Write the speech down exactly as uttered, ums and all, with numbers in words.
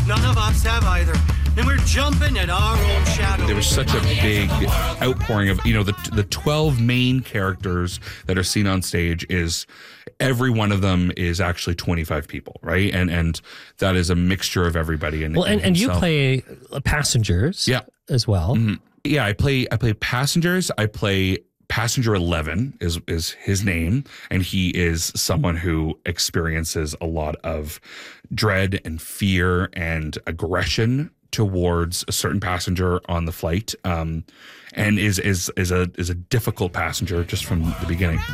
None of us have either. And we're jumping at our own shadow. There was such a big outpouring of, you know, the the twelve main characters that are seen on stage is every one of them is actually twenty-five people, right? And and that is a mixture of everybody. In, well, and, in and you himself. play passengers yeah. as well. Mm-hmm. Yeah, I play I play passengers. I play Passenger eleven is is his name, and he is someone who experiences a lot of dread and fear and aggression towards a certain passenger on the flight, um, and is is is a is a difficult passenger just from the beginning.